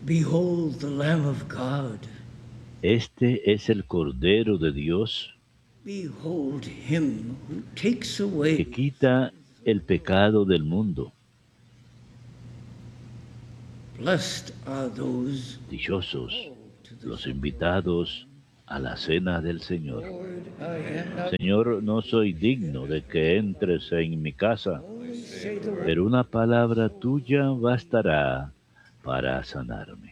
Behold the Lamb of God. Este es el Cordero de Dios Behold him who takes que away. quita el pecado del mundo. Blessed are those Dichosos to the los supper. invitados a la cena del Señor. Lord, I am not Señor, no soy digno de que entres en mi casa, only say the word. pero una palabra tuya bastará para sanarme.